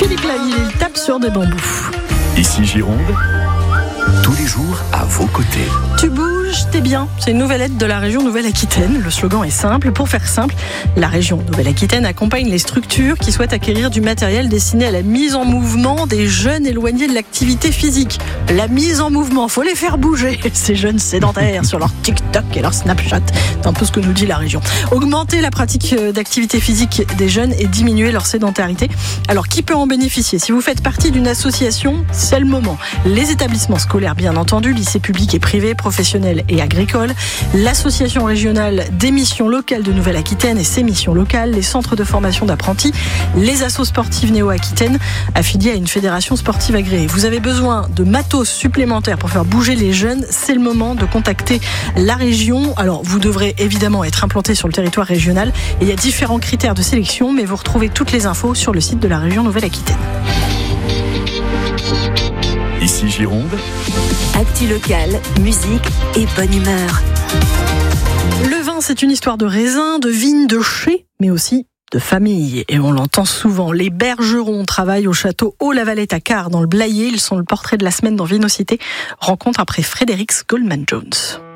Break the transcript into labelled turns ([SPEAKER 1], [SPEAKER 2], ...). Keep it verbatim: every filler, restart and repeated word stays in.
[SPEAKER 1] Philippe Laville, il tape sur des bambous.
[SPEAKER 2] Ici Gironde, tous les jours à vos côtés.
[SPEAKER 1] Tu bouges, t'es bien. C'est une nouvelle aide de la région Nouvelle-Aquitaine. Le slogan est simple. Pour faire simple, la région Nouvelle-Aquitaine accompagne les structures qui souhaitent acquérir du matériel destiné à la mise en mouvement des jeunes éloignés de l'activité physique. La mise en mouvement, faut les faire bouger. Ces jeunes sédentaires sur leur TikTok et leur Snapchat. C'est un peu ce que nous dit la région. Augmenter la pratique d'activité physique des jeunes et diminuer leur sédentarité. Alors, qui peut en bénéficier ? Si vous faites partie d'une association, c'est le moment. Les établissements scolaires, bien entendu, lycées publics et privés, professionnels et agricoles, l'association régionale des missions locales de Nouvelle-Aquitaine et ses missions locales, les centres de formation d'apprentis, les assos sportives néo-aquitaines affiliés à une fédération sportive agréée. Vous avez besoin de matos supplémentaires pour faire bouger les jeunes, c'est le moment de contacter la région. Alors, vous devrez évidemment être implanté sur le territoire régional et il y a différents critères de sélection, mais vous retrouvez toutes les infos sur le site de la région Nouvelle-Aquitaine.
[SPEAKER 2] Ici Gironde,
[SPEAKER 3] actu locale, musique et bonne humeur.
[SPEAKER 1] Le vin, c'est une histoire de raisin, de vigne, de chai, mais aussi de famille. Et on l'entend souvent. Les Bergerons travaillent au château Haut-la-Valette à Quart, dans le Blayais. Ils sont le portrait de la semaine dans Vinocité. Rencontre après Frédéric Goldman Jones.